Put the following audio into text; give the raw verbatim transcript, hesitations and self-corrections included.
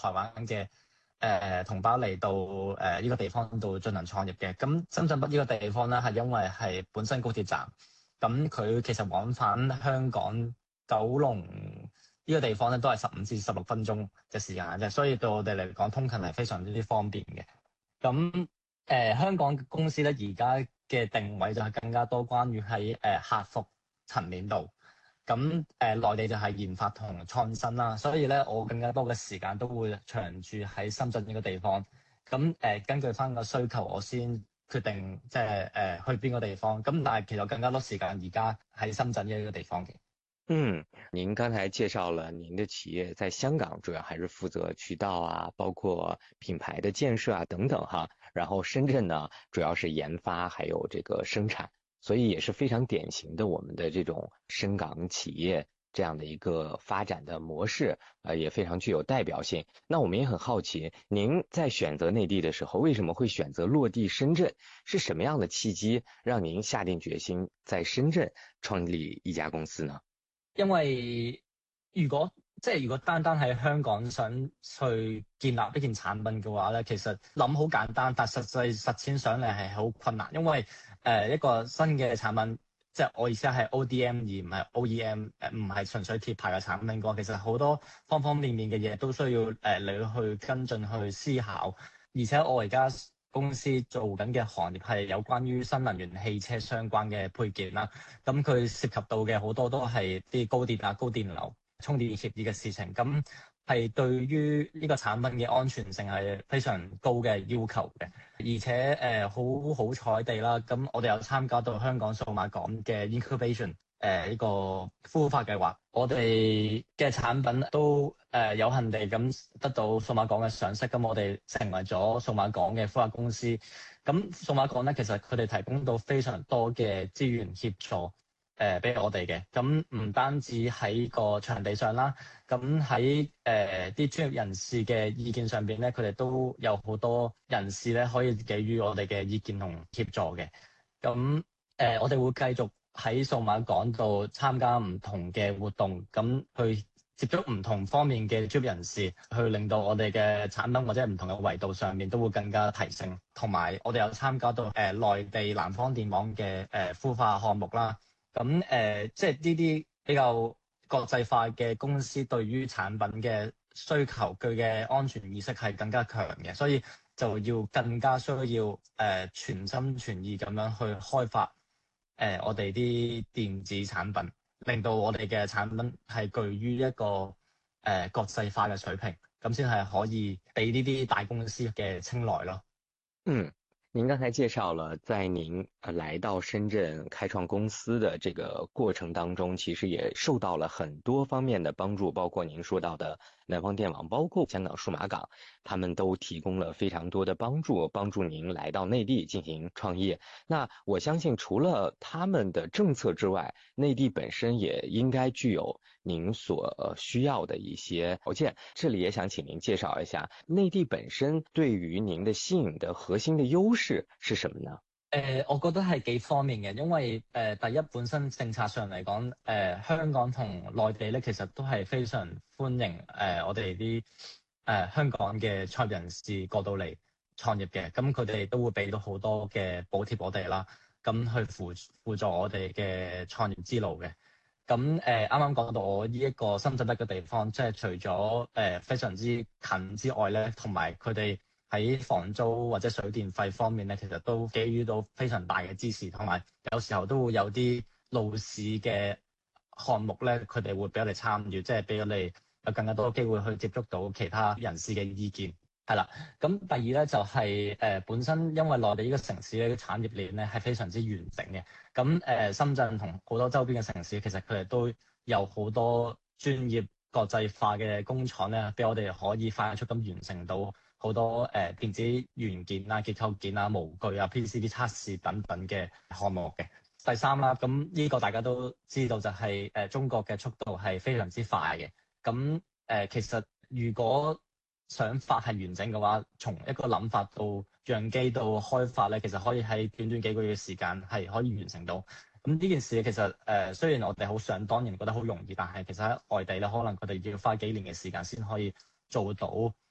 台灣嘅誒、呃、同胞嚟到誒呢、呃這個地方度進行創業嘅。咁深圳北呢個地方咧，係因為係本身高鐵站，咁佢其實往返香港九龍呢個地方咧，都係十五至十六分鐘嘅時間啫，所以對我哋嚟講，通勤係非常之方便嘅。咁誒、呃、香港嘅公司咧，而家嘅定位就係更加多關於喺誒客服層面度。咁誒、呃、內地就係研發同創新啦，所以咧我更加多嘅時間都會長住喺深圳呢個地方。咁誒、呃、根據翻個需求，我先決定即係誒去邊個地方。咁但係其實更加多時間而家喺深圳呢個地方嘅。 嗯，您剛才介紹了您的企業在香港主要還是負責渠道啊，包括品牌的建設啊等等哈。然後深圳呢，主要是研發還有這個生產，所以也是非常典型的我們的這種深港企業這樣的一個發展的模式，呃，也非常具有代表性。那我們也很好奇，您在選擇內地的時候，為什麼會選擇落地深圳？是什麼樣的契機讓您下定決心在深圳創立一家公司呢？ 因為如果即係如果單單喺香港想去建立一件產品嘅話咧，其實諗好簡單，但實際實踐上嚟係好困難。因為誒、呃、一個新嘅產品，即係我意思係 O D M 而唔係 O E M，誒唔係純粹貼牌嘅產品嘅話，其實好多方方面面嘅嘢都需要誒、呃、你去跟進去思考。而且我而家公司做緊嘅行業係有關於新能源汽車相關嘅配件啦，咁佢涉及到嘅好多都係啲高電啊、高電流、充電協議嘅事情，咁係對於呢個產品嘅安全性係非常高嘅要求嘅。而且誒好好彩地啦，咁我哋有參加到香港數碼港嘅 Incubation。誒呢、呃這個孵化計劃，我哋嘅產品都誒、呃、有幸地咁得到數碼港嘅賞識，咁我哋成為咗數碼港嘅孵化公司。咁數碼港咧，其實佢哋提供到非常多嘅資源協助誒俾、呃、我哋嘅。咁唔單止喺個場地上啦，咁喺誒啲專業人士嘅意見上邊咧，佢哋都有好多人士咧可以給予我哋嘅意見同協助嘅。咁誒、呃，我哋會繼續喺數碼港度參加唔同嘅活動，咁去接觸唔同方面嘅專業人士，去令到我哋嘅產品或者唔同嘅維度上面都會更加提升。同埋我哋有參加到誒、呃、內地南方電網嘅誒孵化項目啦。咁誒、呃，即係呢啲比較國際化嘅公司，對於產品嘅需求，佢嘅安全意識係更加強嘅，所以就要更加需要誒、呃、全心全意咁樣去開發。誒、呃，我哋啲電子產品，令到我哋嘅產品係具於一個誒、呃、國際化嘅水平，咁先係可以俾呢啲大公司嘅青睞咯。 嗯，您剛才介紹了，在您呃來到深圳開創公司的這個過程當中，其實也受到了很多方面的幫助，包括您說到的南方電網，包括香港數碼港，他們都提供了非常多的幫助，幫助您來到內地進行創業。那我相信，除了他們的政策之外，內地本身也應該具有您所需要的一些條件。這裡也想請您介紹一下，內地本身對於您的吸引的核心的優勢是什麼呢？ 誒、呃，我覺得係幾方面嘅，因為誒、呃、第一本身政策上嚟講，誒、呃、香港同內地咧其實都係非常歡迎誒、呃、我哋啲誒香港嘅創業人士過到嚟創業嘅，咁佢哋都會俾到好多嘅補貼我哋啦，咁去輔輔助我哋嘅創業之路嘅。咁誒啱啱講到我呢一個深圳北嘅地方，即係除咗誒、呃、非常之近之外咧，同埋佢哋喺房租或者水電費方面咧，其實都給予到非常大嘅支持，同埋有，有時候都會有啲路試嘅項目咧，佢哋會俾我哋參與，即係俾我哋有更加多機會去接觸到其他人士嘅意見。係啦，咁第二咧就係、是、誒、呃、本身因為內地呢個城市嘅產業鏈咧係非常之完整嘅，咁誒、呃、深圳同好多周邊嘅城市，其實佢哋都有好多專業國際化嘅工廠咧，俾我哋可以快速咁完成到好多誒、呃、電子元件啊、結構件啊、模具啊、P C B 測試等等嘅項目嘅。第三啦，咁呢個大家都知道就係、是、誒、呃、中國嘅速度係非常之快嘅，咁誒、呃、其實如果想法係完整嘅話，從一個諗法到樣機到開發咧，其實可以喺短短幾個月嘅時間係可以完成到。咁呢件事其實誒、呃，雖然我哋好想當然覺得好容易，但係其實喺外地咧，可能佢哋要花幾年嘅時間先可以做到